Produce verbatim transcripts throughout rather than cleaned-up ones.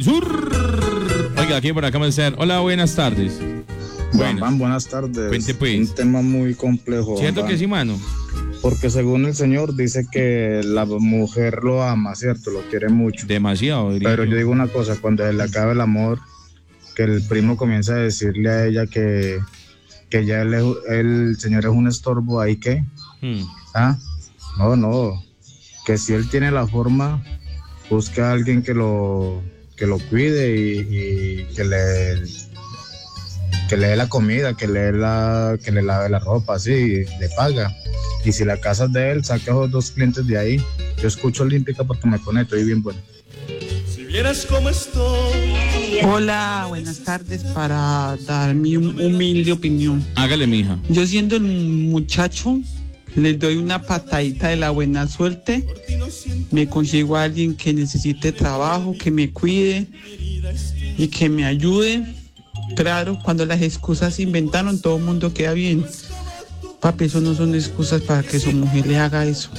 Sur. Oiga, aquí por acá me dicen, hola, buenas tardes. Bueno, Van, buenas tardes. Cuente pues. Un tema muy complejo. ¿Cierto Van, que sí, mano? Porque según el señor dice que la mujer lo ama, ¿cierto? Lo quiere mucho. Demasiado, diría Pero yo. yo digo una cosa, cuando se le acabe el amor, que el primo comienza a decirle a ella que, que ya el, el señor es un estorbo, ¿ahí qué? Hmm. ¿Ah? No, no. Que si él tiene la forma, busque a alguien que lo, que lo cuide y, y que le... que le dé la comida, que le dé la, que le lave la ropa, así, le paga. Y si la casa es de él, saque a los dos clientes de ahí. Yo escucho Olímpica porque me conecto y bien bueno. Si vieras cómo estoy. Hola, buenas tardes, para dar mi humilde opinión. Hágale, mija. Yo siendo el muchacho, les doy una patadita de la buena suerte. Me consigo a alguien que necesite trabajo, que me cuide y que me ayude. Claro, cuando las excusas se inventaron, todo el mundo queda bien. Papi, eso no son excusas para que su mujer le haga eso.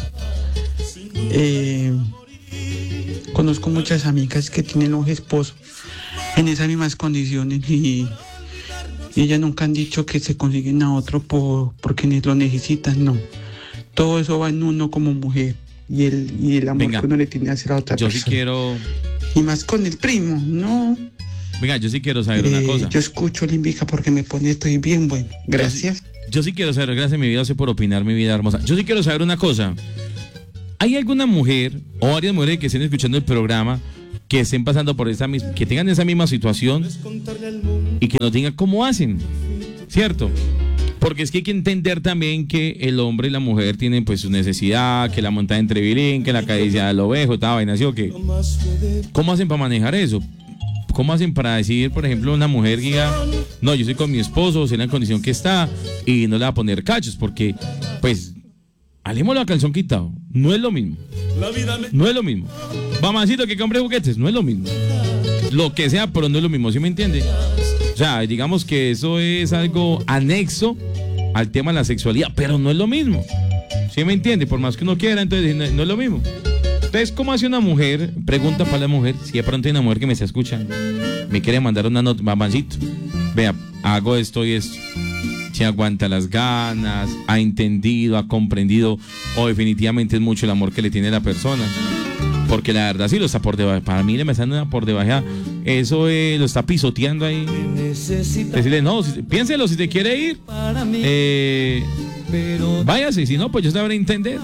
Eh, conozco muchas amigas que tienen un esposo en esas mismas condiciones y, y ellas nunca han dicho que se consiguen a otro por, porque lo necesitan, no. Todo eso va en uno como mujer y el, y el amor Venga, que uno le tiene hacia la otra yo persona. sí quiero... Y más con el primo, no. Venga, yo sí quiero saber una Eh, cosa. Yo escucho Olímpica porque me pone estoy bien bueno. Gracias. Yo sí, yo sí quiero saber, gracias mi vida, sé por opinar, mi vida hermosa. Yo sí quiero saber una cosa. ¿Hay alguna mujer o varias mujeres que estén escuchando el programa que estén pasando por esa misma, que tengan esa misma situación y que nos digan cómo hacen? ¿Cierto? Porque es que hay que entender también que el hombre y la mujer tienen pues su necesidad, que la montada entre bilín, que la caricia del ovejo, toda vaina así, ¿o qué? ¿Cómo hacen para manejar eso? ¿Cómo hacen para decidir, por ejemplo, una mujer que diga, no, yo estoy con mi esposo, sé la condición que está y no le va a poner cachos? Porque, pues, halémoslo a calzón quitado, no es lo mismo. No es lo mismo. Mamacito, que compre juguetes, no es lo mismo. Lo que sea, pero no es lo mismo, ¿sí me entiende? O sea, digamos que eso es algo anexo al tema de la sexualidad, pero no es lo mismo. ¿Sí me entiende? Por más que uno quiera, entonces no, no es lo mismo. Entonces, ¿cómo hace una mujer? Pregunta para la mujer, si de pronto hay una mujer que me está escuchando, me quiere mandar una nota, mamancito, vea, hago esto y esto. Si aguanta las ganas, ha entendido, ha comprendido, o definitivamente es mucho el amor que le tiene la persona. Porque la verdad sí lo está por debajo. Para mí le me está por debajo. Eso eh, lo está pisoteando ahí. Decirle, no, si, piénselo, si te quiere ir, eh, váyase, si no, pues yo sabré entender.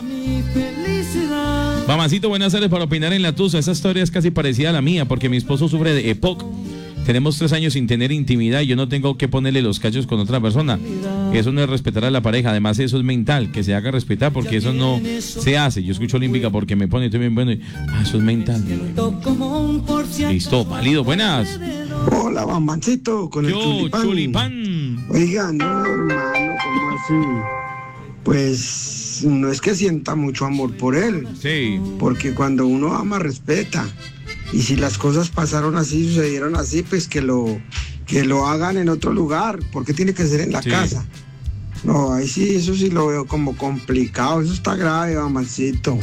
Mamacito, buenas tardes, para opinar en La Tusa. Esa historia es casi parecida a la mía, porque mi esposo sufre de E P O C. Tenemos tres años sin tener intimidad y yo no tengo que ponerle los cachos con otra persona. Eso no es respetar a la pareja. Además, eso es mental, que se haga respetar, porque eso no se hace. Yo escucho Olímpica porque me pone, estoy bien bueno. Y, ah, eso es mental. Listo, válido, buenas. Hola, Bambancito, con el Yo, chulipán. chulipán. Oiga, no, hermano, ¿cómo así? Pues no es que sienta mucho amor por él. Sí. Porque cuando uno ama, respeta. Y si las cosas pasaron así, sucedieron así, pues que lo, que lo hagan en otro lugar. ¿Por qué tiene que ser en la Sí. casa? No, ahí sí, eso sí lo veo como complicado. Eso está grave, Bambancito.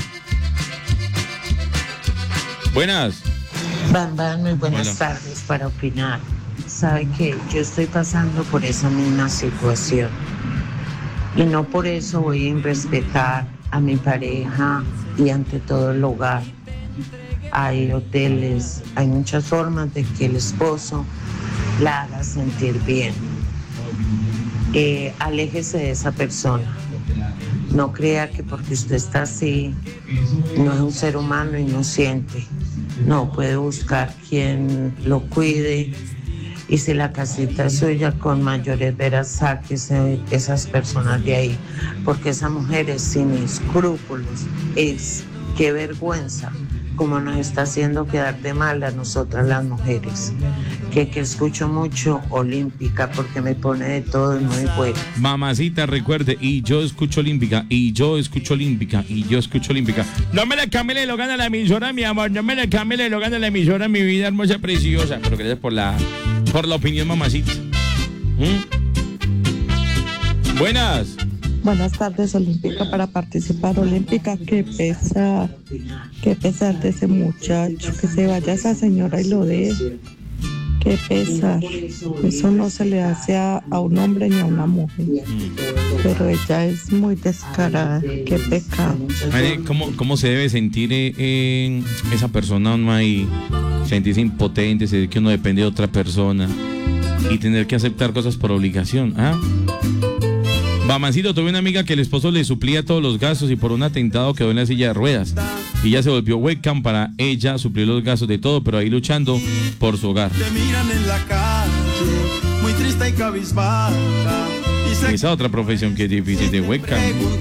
Buenas. Bam, bam, muy buenas Hola. tardes para opinar. Sabe que yo estoy pasando por esa misma situación. Y no por eso voy a irrespetar a mi pareja y ante todo el hogar. Hay hoteles, hay muchas formas de que el esposo la haga sentir bien. Eh, aléjese de esa persona. No crea que porque usted está así, no es un ser humano y no siente. No, puede buscar quien lo cuide. Y si la casita es suya, con mayores veras, sáquese esas personas de ahí. Porque esa mujer es sin escrúpulos. Es, qué vergüenza, como nos está haciendo quedar de mal a nosotras las mujeres. Que, que escucho mucho Olímpica porque me pone de todo y muy bueno. Mamacita, recuerde, y yo escucho Olímpica, y yo escucho Olímpica, y yo escucho Olímpica. No me la cambie, lo gana la emisora, mi amor. No me la cambie, lo gana la emisora, mi vida hermosa, preciosa. Pero gracias por la, por la opinión, mamacita. ¿Mm? Buenas. Buenas tardes, Olímpica, para participar. Olímpica, qué pesar, qué pesar de ese muchacho, que se vaya esa señora y lo deje. Qué pesar. Eso no se le hace a, a un hombre ni a una mujer. Pero ella es muy descarada. Qué pecado. Mire, ¿cómo, cómo se debe sentir eh, esa persona uno ahí? Sentirse impotente, sentir que uno depende de otra persona y tener que aceptar cosas por obligación. ¿Ah? Bamancito, tuve una amiga que el esposo le suplía todos los gastos y por un atentado quedó en la silla de ruedas. Y ya se volvió webcam para ella suplir los gastos de todo, pero ahí luchando por su hogar. Te miran en la calle, muy triste y cabizbaja. Esa otra profesión que es difícil de webcam.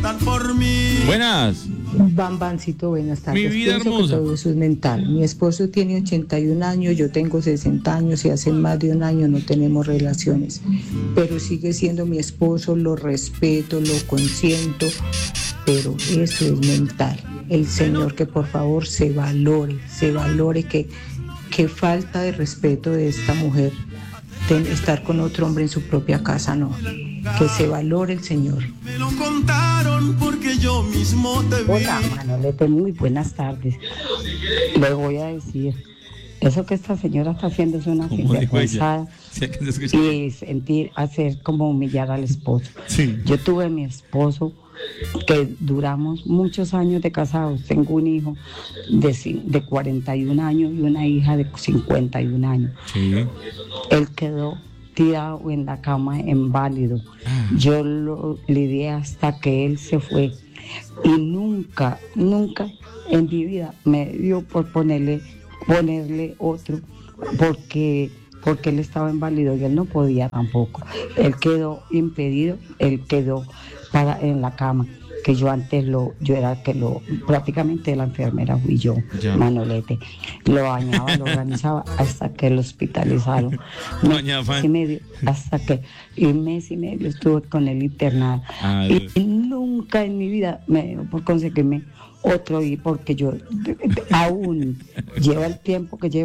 Buenas. Bambancito, buenas tardes. Mi vida Pienso hermosa. que todo eso es mental. Mi esposo tiene ochenta y un años, yo tengo sesenta años y hace más de un año no tenemos relaciones. Pero sigue siendo mi esposo, lo respeto, lo consiento, pero eso es mental. El Señor que por favor se valore, se valore que, que falta de respeto de esta mujer. Ten, estar con otro hombre en su propia casa, no. Que se valore el Señor. Me lo contaron porque yo mismo te vi. Hola, Manolete, muy buenas tardes. Le voy a decir, eso que esta señora está haciendo es una sinvergüenzada y sentir, hacer como humillar al esposo. Sí. Yo tuve a mi esposo que duramos muchos años de casados. Tengo un hijo de, de cuarenta y un años y una hija de cincuenta y un años. Sí. Él quedó tirado en la cama inválido. Yo lo lidié hasta que él se fue y nunca, nunca en mi vida me dio por ponerle, ponerle otro porque, porque él estaba inválido y él no podía tampoco. Él quedó impedido, él quedó para, en la cama. Que yo antes lo, yo era que lo, prácticamente la enfermera fui yo, ya. Manolete. Lo bañaba, lo organizaba hasta que lo hospitalizaron. Mes y medio, hasta que, y un mes y medio estuve con él internado. Ah, y, y nunca en mi vida me dio por conseguirme otro y porque yo aún lleva el tiempo que llevo.